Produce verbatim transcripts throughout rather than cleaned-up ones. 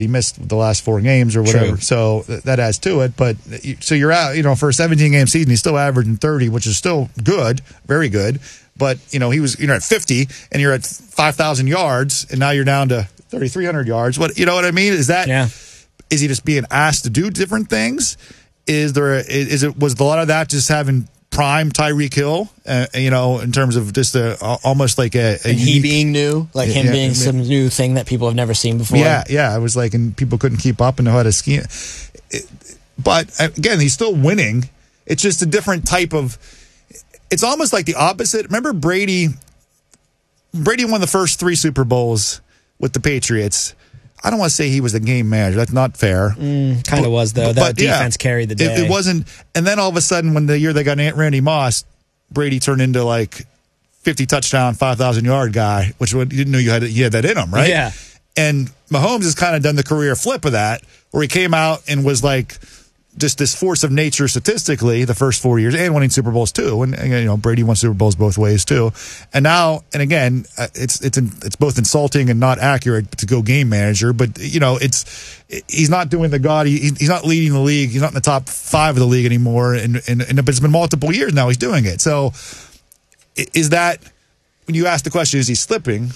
he missed the last four games or whatever. True. So th- that adds to it. But so you're out, you know, for a seventeen-game season, he's still averaging thirty, which is still good, very good. But, you know, he was, you know, at fifty, and you're at five thousand yards, and now you're down to thirty-three hundred yards. What, you know what I mean? Is that, yeah. is he just being asked to do different things? Is there, is it, was a lot of that just having prime Tyreek Hill, uh, you know, in terms of just a, almost like a, a and he unique, being new, like him yeah, being yeah. some new thing that people have never seen before. Yeah, yeah. It was like, and people couldn't keep up and know how to ski. It, but again, he's still winning. It's just a different type of. It's almost like the opposite. Remember Brady? Brady won the first three Super Bowls with the Patriots. I don't want to say he was the game manager. That's not fair. Mm, kind of was, though. But, that but, defense yeah, carried the day. It, it wasn't. And then all of a sudden, when the year they got Randy Moss, Brady turned into like fifty touchdown, five thousand yard guy, which you didn't know you had, you had that in him, right? Yeah. And Mahomes has kind of done the career flip of that, where he came out and was like just this force of nature statistically the first four years, and winning Super Bowls too. And, and you know, Brady won Super Bowls both ways too. And now, and again, it's it's it's both insulting and not accurate to go game manager. But you know, it's he's not doing the God. He, he's not leading the league. He's not in the top five of the league anymore. And and, and it's been multiple years now he's doing it. So is that when you ask the question, is he slipping?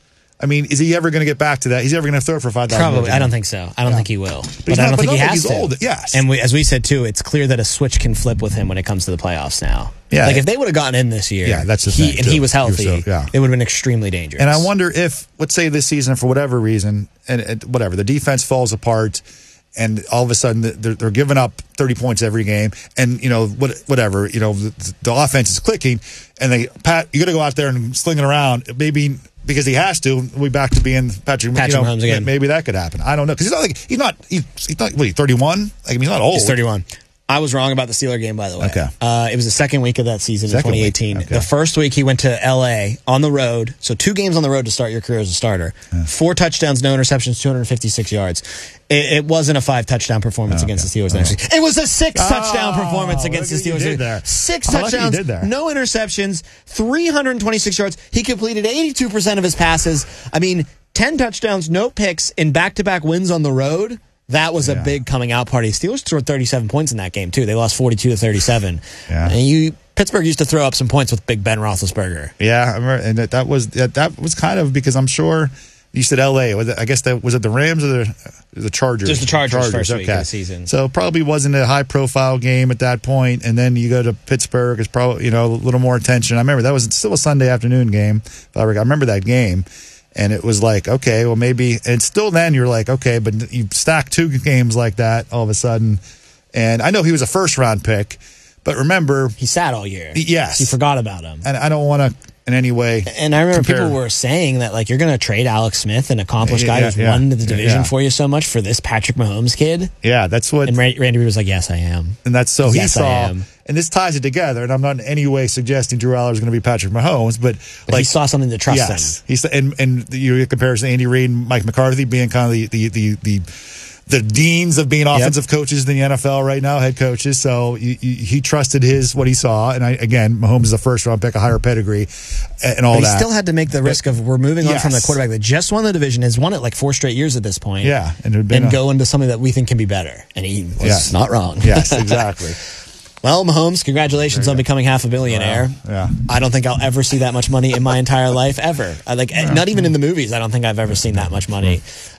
I mean, is he ever going to get back to that? He's ever going to throw it for five thousand? Probably. I don't think so. I don't yeah. think he will. But, but I don't not, think but he no, has he's to. Old. Yes. And we, as we said, too, it's clear that a switch can flip with him when it comes to the playoffs now. Yeah. Like, if they would have gotten in this year yeah, that's the he, thing, and too. he was healthy, so, yeah. it would have been extremely dangerous. And I wonder if, let's say this season, for whatever reason, and, and whatever, the defense falls apart, and all of a sudden they're, they're giving up thirty points every game, and you know what, whatever, you know the, the offense is clicking, and they Pat, you got to go out there and sling it around, maybe because he has to. We back to being Patrick, Patrick you know, Mahomes again. Maybe that could happen. I don't know because he's not like he's not he's, he's not what, thirty-one. Like I mean, he's not old. He's thirty-one. I was wrong about the Steeler game, by the way. Okay. Uh, it was the second week of that season Second in twenty eighteen. Okay. The first week he went to L A on the road. So two games on the road to start your career as a starter. Yeah. Four touchdowns, no interceptions, two hundred fifty-six yards. It, it wasn't a five-touchdown performance oh, against okay. the Steelers. Oh. Next week. It was a six-touchdown oh, performance against the Steelers. Did there. Six oh, touchdowns, did there. no interceptions, three hundred twenty-six yards. He completed eighty-two percent of his passes. I mean, ten touchdowns, no picks in back-to-back wins on the road. That was a yeah. big coming out party. Steelers scored thirty-seven points in that game, too. They lost forty-two to thirty-seven. Yeah. And you, Pittsburgh used to throw up some points with Big Ben Roethlisberger. Yeah, I remember, and that, that was that, that was kind of because I'm sure you said L A. Was it, I guess that was it the Rams or the the Chargers? Just the Chargers, Chargers first okay. week of the season. So probably wasn't a high profile game at that point. And then you go to Pittsburgh, it's probably you know a little more attention. I remember that was still a Sunday afternoon game. I remember that game. And it was like, okay, well, maybe, and still then you're like, okay, but you stack two games like that all of a sudden. And I know he was a first round pick, but remember. He sat all year. Yes. You forgot about him. And I don't want to in any way. And I remember compare. people were saying that, like, you're going to trade Alex Smith, an accomplished guy yeah, who's yeah, won the division yeah. for you so much, for this Patrick Mahomes kid. Yeah, that's what. And Randy Reed was like, yes, I am. And that's so yes, he saw. I am. And this ties it together. And I'm not in any way suggesting Drew Aller is going to be Patrick Mahomes, but, but like he saw something to trust yes, him. He's and and you comparison Andy Reid and Mike McCarthy being kind of the the the. the the deans of being offensive yep. coaches in the N F L right now, head coaches. So he, he trusted his what he saw, and I, again, Mahomes is a first round pick, a higher pedigree, and all but he that. He still had to make the risk of we're moving on yes. from the quarterback that just won the division, has won it like four straight years at this point. Yeah, and, and a, go into something that we think can be better, and he was yes. not wrong. Yes, exactly. Well, Mahomes, congratulations on becoming half a billionaire. Wow. Yeah, I don't think I'll ever see that much money in my entire life ever. I, like, yeah. not even in the movies. I don't think I've ever seen that much money.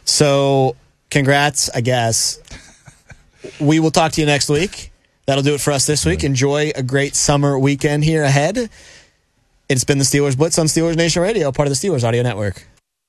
So. Congrats, I guess. We will talk to you next week. That'll do it for us this week. Enjoy a great summer weekend here ahead. It's been the Steelers Blitz on Steelers Nation Radio, part of the Steelers Audio Network.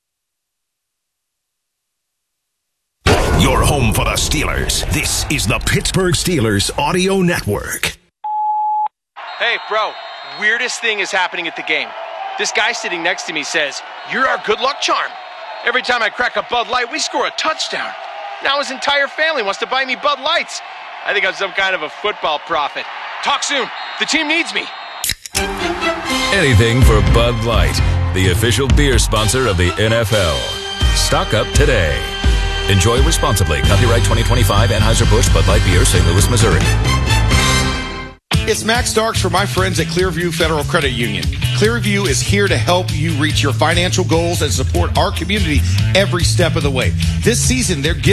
Your home for the Steelers. This is the Pittsburgh Steelers Audio Network. Hey, bro, weirdest thing is happening at the game. This guy sitting next to me says, "You're our good luck charm. Every time I crack a Bud Light, we score a touchdown. Now his entire family wants to buy me Bud Lights. I think I'm some kind of a football prophet. Talk soon. The team needs me." Anything for Bud Light, the official beer sponsor of the N F L. Stock up today. Enjoy responsibly. Copyright twenty twenty-five Anheuser-Busch Bud Light Beer, Saint Louis, Missouri. It's Max Starks for my friends at Clearview Federal Credit Union. Clearview is here to help you reach your financial goals and support our community every step of the way. This season, they're giving